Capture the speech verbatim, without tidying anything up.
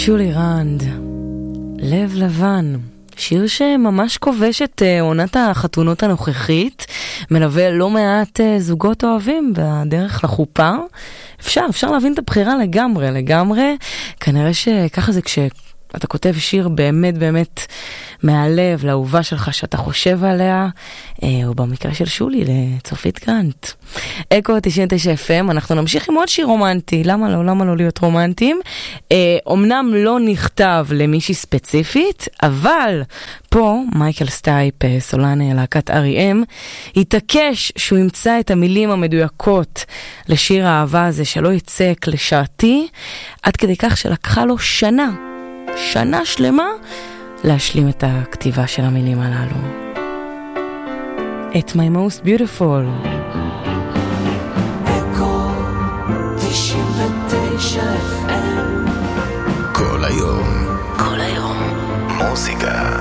שולי רנד, לב לבן, שיר שממש כובש את עונת החתונות הנוכחית, מלווה לא מעט זוגות אוהבים בדרך לחופה. אפשר, אפשר להבין את הבחירה לגמרי, לגמרי. כנראה שככה זה כשאתה כותב שיר באמת באמת מהלב, לאהובה שלך שאתה חושב עליה, או במקרה של שולי, לצופית גרנט. אקו תשעים ותשע אף אם, אנחנו נמשיך עם עוד שיר רומנטי. למה לא? למה לא להיות רומנטיים? אומנם לא נכתב למישהי ספציפית, אבל פה מייקל סטייפ, סולן להקת אר אי אם, התעקש שהוא ימצא את המילים המדויקות לשיר האהבה הזה שלא יצא קלישאתי, עד כדי כך שלקחה לו שנה, שנה שלמה, להשלים את הכתיבה של המילים הללו. It's my most beautiful. אקו תשעים ותשע אף אם. כל היום, כל היום, מוזיקה.